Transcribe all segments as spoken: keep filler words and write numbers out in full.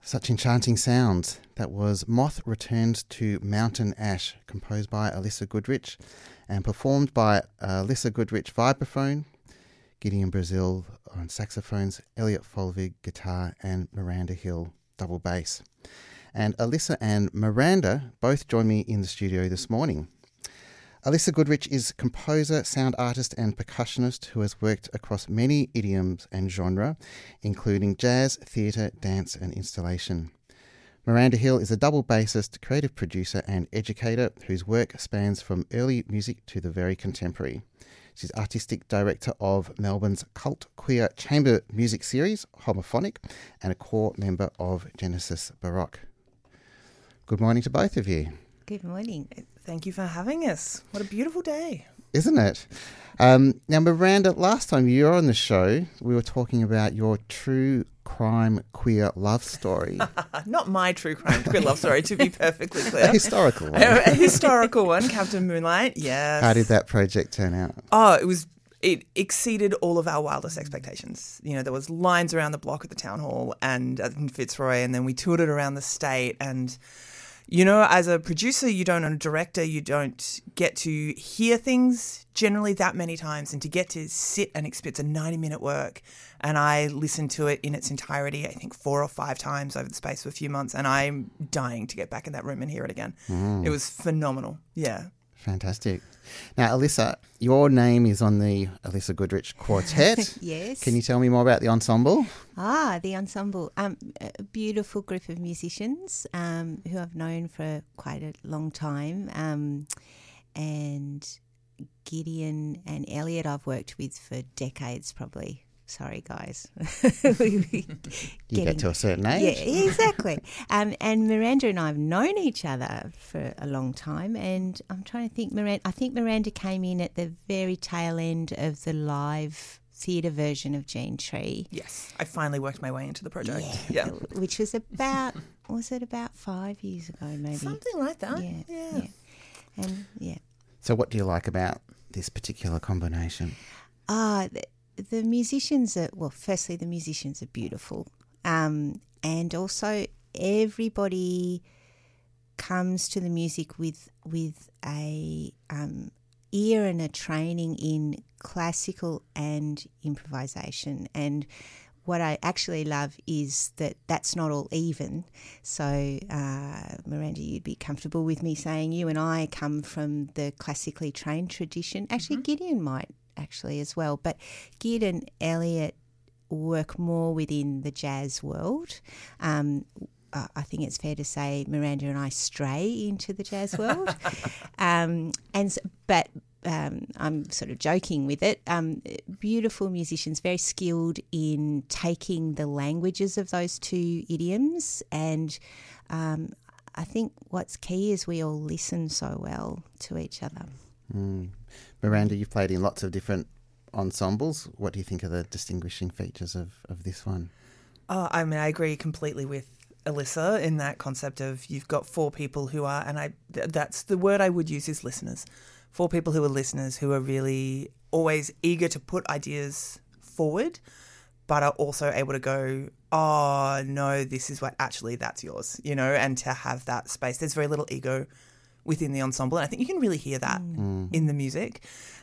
Such enchanting sounds. That was Moth Returns to Mountain Ash, composed by Alyssa Goodrich and performed by Alyssa Goodrich vibraphone, Gideon Brazil on saxophones, Elliot Folvig guitar, and Miranda Hill double bass. And Alyssa and Miranda both join me in the studio this morning. Alyssa Goodrich is composer, sound artist and percussionist who has worked across many idioms and genre, including jazz, theatre, dance and installation. Miranda Hill is a double bassist, creative producer and educator whose work spans from early music to the very contemporary. She's artistic director of Melbourne's cult queer chamber music series, Homophonic, and a core member of Genesis Baroque. Good morning to both of you. Good morning. Thank you for having us. What a beautiful day. Isn't it? Um, now, Miranda, last time you were on the show, we were talking about your true crime queer love story. Not my true crime queer love story, to be perfectly clear. A historical one. A, a historical one, Captain Moonlight, yes. How did that project turn out? Oh, it was... It exceeded all of our wildest expectations. You know, there was lines around the block at the town hall and in Fitzroy, and then we toured it around the state. And, you know, as a producer, you don't, and a director, you don't get to hear things generally that many times, and to get to sit and experience a ninety-minute work. And I listened to it in its entirety, I think four or five times over the space of a few months, and I'm dying to get back in that room and hear it again. Mm. It was phenomenal. Yeah. Fantastic. Now, Alyssa, your name is on the Alyssa Goodrich Quartet. Yes. Can you tell me more about the ensemble? Ah, the ensemble. Um, a beautiful group of musicians um, who I've known for quite a long time. Um, and Gideon and Elliot I've worked with for decades probably. Sorry, guys. you get to a certain age. Yeah, exactly. um, and Miranda and I have known each other for a long time, and I'm trying to think. Miranda, I think Miranda came in at the very tail end of the live theatre version of Gene Tree. Yes, I finally worked my way into the project. Yeah, yeah. Which was about was it about five years ago, maybe something like that. Yeah, yeah, yeah. and yeah. So, what do you like about this particular combination? Ah. Uh, The musicians are, well, firstly, the musicians are beautiful. Um, and also everybody comes to the music with with a um, ear and a training in classical and improvisation. And what I actually love is that that's not all even. So, uh, Miranda, you'd be comfortable with me saying you and I come from the classically trained tradition. Actually, mm-hmm. Gideon might. actually as well. But Gid and Elliot work more within the jazz world. Um, uh, I think it's fair to say Miranda and I stray into the jazz world. um, and so, But um, I'm sort of joking with it. Um, beautiful musicians, very skilled in taking the languages of those two idioms. And um, I think what's key is we all listen so well to each other. Mm. Miranda, you've played in lots of different ensembles. What do you think are the distinguishing features of, of this one? Oh, I mean, I agree completely with Alyssa in that concept of you've got four people who are, and I th- that's the word I would use is listeners. Four people who are listeners who are really always eager to put ideas forward, but are also able to go, oh, no, this is what actually that's yours, you know, and to have that space. There's very little ego within the ensemble. And I think you can really hear that mm. in the music.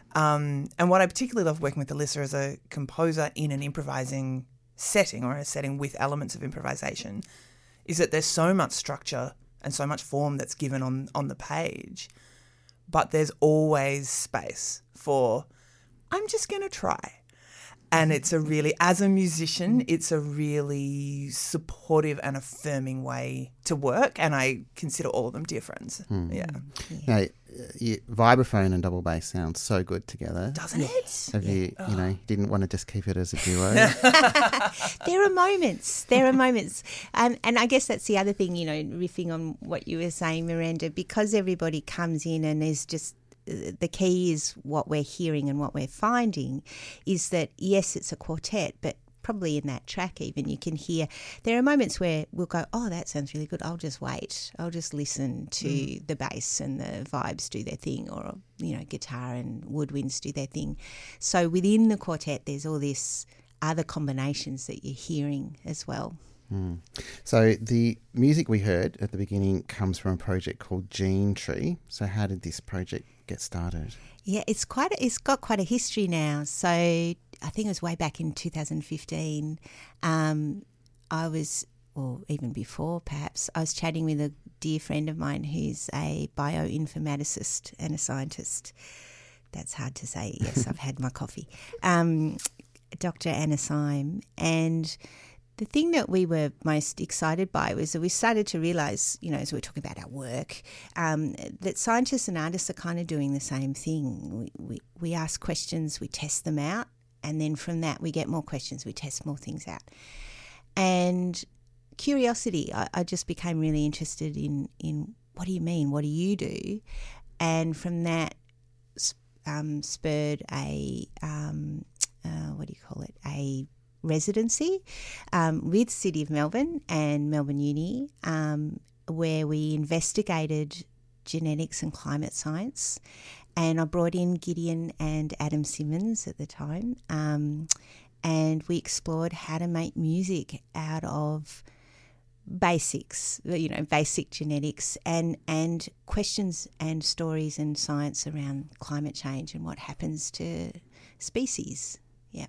Um, and what I particularly love working with Alyssa as a composer in an improvising setting or a setting with elements of improvisation is that there's so much structure and so much form that's given on, on the page, but there's always space for, I'm just going to try. And it's a really, as a musician, it's a really supportive and affirming way to work. And I consider all of them dear friends. Mm. Yeah. yeah. Now, you, vibraphone and double bass sound so good together. Doesn't it? Have yeah. you, you know, didn't want to just keep it as a duo? There are moments. There are moments. Um, and I guess that's the other thing, you know, riffing on what you were saying, Miranda, because everybody comes in and is just, the key is what we're hearing and what we're finding is that, yes, it's a quartet, but probably in that track even you can hear there are moments where we'll go, oh, that sounds really good. I'll just wait. I'll just listen to mm. the bass and the vibes do their thing, or, you know, guitar and woodwinds do their thing. So within the quartet, there's all this other combinations that you're hearing as well. Mm. So the music we heard at the beginning comes from a project called Gene Tree. So how did this project get started? Yeah, it's quite. A, it's got quite a history now. So I think it was way back in two thousand fifteen. Um, I was, or even before perhaps, I was chatting with a dear friend of mine who's a bioinformaticist and a scientist. That's hard to say. Yes, I've had my coffee. Um, Doctor Anna Syme. And the thing that we were most excited by was that we started to realise, you know, as we were talking about our work, um, that scientists and artists are kind of doing the same thing. We, we, we ask questions, we test them out, and then from that we get more questions, we test more things out. And curiosity, I, I just became really interested in, in what do you mean, what do you do? And from that um, spurred a, um, uh, what do you call it, a residency um, with City of Melbourne and Melbourne Uni, um, where we investigated genetics and climate science. And I brought in Gideon and Adam Simmons at the time, um, and we explored how to make music out of basics, you know, basic genetics and, and questions and stories and science around climate change and what happens to species. Yeah.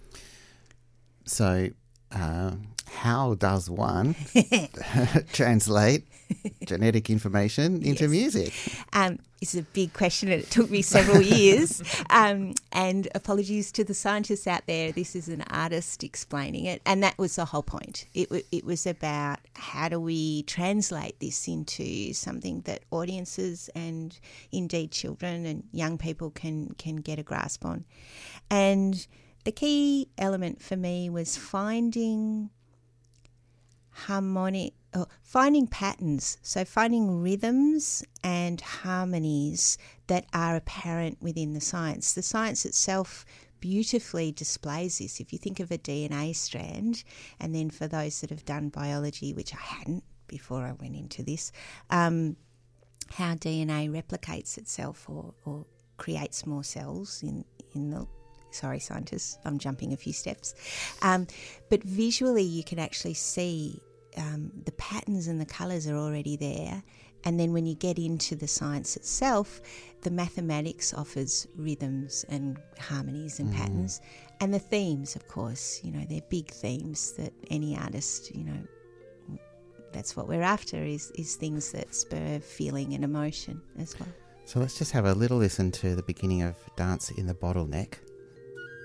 So uh, how does one translate genetic information into Yes. music? Um, it's a big question and it took me several years. Um, and apologies to the scientists out there. This is an artist explaining it. And that was the whole point. It, w- it was about how do we translate this into something that audiences and indeed children and young people can, can get a grasp on. And the key element for me was finding harmonic, oh, finding patterns, so finding rhythms and harmonies that are apparent within the science. The science itself beautifully displays this. If you think of a D N A strand, and then for those that have done biology, which I hadn't before I went into this, um, how D N A replicates itself or, or creates more cells in, in the Sorry, scientists, I'm jumping a few steps. Um, but visually you can actually see um, the patterns and the colours are already there. And then when you get into the science itself, the mathematics offers rhythms and harmonies and mm. patterns. And the themes, of course, you know, they're big themes that any artist, you know, that's what we're after is, is things that spur feeling and emotion as well. So let's just have a little listen to the beginning of Dance in the Bottleneck.